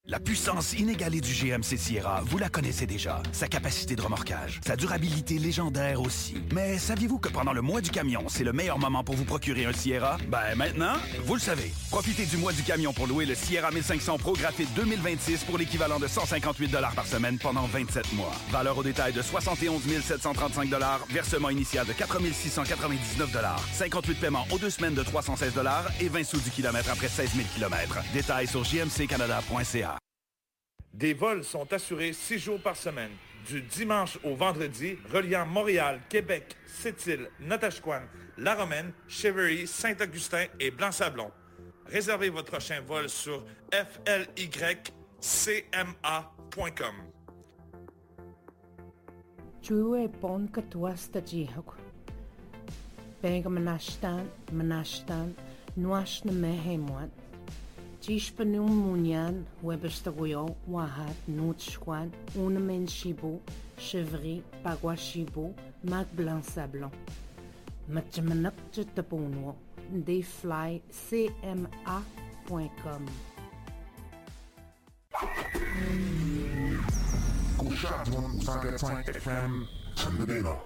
La puissance inégalée du GMC Sierra, vous la connaissez déjà. Sa capacité de remorquage, sa durabilité légendaire aussi. Mais saviez-vous que pendant le mois du camion, c'est le meilleur moment pour vous procurer un Sierra? Ben maintenant, vous le savez. Profitez du mois du camion pour louer le Sierra 1500 Pro Graphite 2026 pour l'équivalent de 158 $ par semaine pendant 27 mois. Valeur au détail de 71 735 $, versement initial de 4 699 $, 58 paiements aux 2 semaines de 316 $ et 20 sous du kilomètre après 16 000 km. Détails sur jmccanada.ca. Des vols sont assurés 6 jours par semaine, du dimanche au vendredi, reliant Montréal, Québec, Sept-Îles, Natashquan, La Romaine, Cheverly, Saint-Augustin et Blanc-Sablon. Réservez votre prochain vol sur flycma.com. Chue pon katuas ta jihak. Pega manashtan, nuash na mehemwat. Tishpanum munyan, webestagoyo, wahat, nutschwan, unamen shibu, chevry, pagwa shibu, mac blanc sablon. Matchamanak jetapunwo, theflycma.com. Kushadwan Sagatran FM, Chandadena.